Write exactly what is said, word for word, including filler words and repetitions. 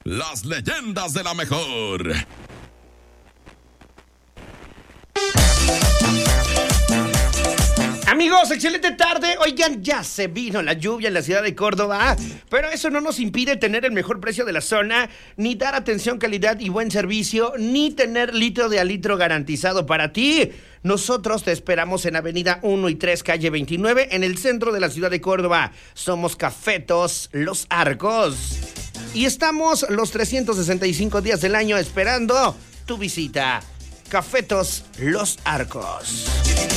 Las leyendas de la mejor. Amigos, excelente tarde. Oigan, ya se vino la lluvia en la ciudad de Córdoba, pero eso no nos impide tener el mejor precio de la zona, ni dar atención, calidad y buen servicio, ni tener litro de a litro garantizado para ti. Nosotros te esperamos en Avenida uno y tres, calle veintinueve, en el centro de la ciudad de Córdoba. Somos Cafetos Los Arcos. Y estamos los trescientos sesenta y cinco días del año esperando tu visita. Cafetos Los Arcos.